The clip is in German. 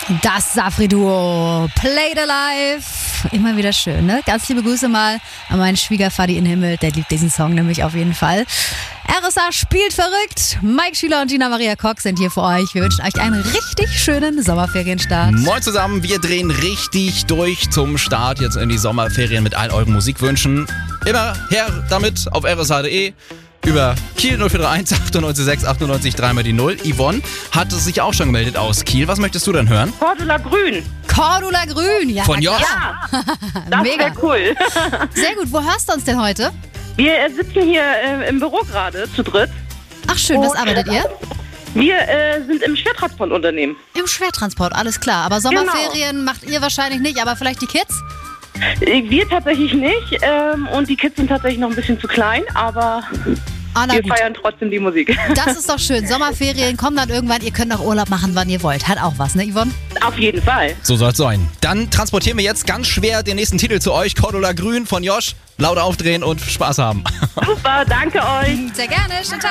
Das Safri-Duo, Played Alive. Immer wieder schön, ne? Ganz liebe Grüße mal an meinen Schwiegervati in Himmel. Der liebt diesen Song nämlich auf jeden Fall. RSA spielt verrückt. Mike Schüler und Gina Maria Koch sind hier für euch. Wir wünschen euch einen richtig schönen Sommerferienstart. Moin zusammen, wir drehen richtig durch zum Start jetzt in die Sommerferien mit all euren Musikwünschen. Immer her damit auf rsa.de. Über Kiel 0431 98 98 3 die 0. Yvonne hat sich auch schon gemeldet aus Kiel. Was möchtest du denn hören? Cordula Grün. Cordula Grün, ja. Von Josh? Ja, das Mega wäre cool. Sehr gut. Wo hörst du uns denn heute? Wir sitzen hier im Büro gerade zu dritt. Ach schön, was arbeitet ihr? Wir sind im Schwertransportunternehmen. Im Schwertransport, alles klar. Aber Sommerferien macht ihr wahrscheinlich nicht, aber vielleicht die Kids? Wir tatsächlich nicht. Und die Kids sind tatsächlich noch ein bisschen zu klein, aber wir feiern trotzdem die Musik. Das ist doch schön. Sommerferien kommen dann irgendwann. Ihr könnt auch Urlaub machen, wann ihr wollt. Hat auch was, ne, Yvonne? Auf jeden Fall. So soll's sein. Dann transportieren wir jetzt ganz schwer den nächsten Titel zu euch. Cordula Grün von Josh. Laut aufdrehen und Spaß haben. Super, danke euch. Sehr gerne. Schönen Tag.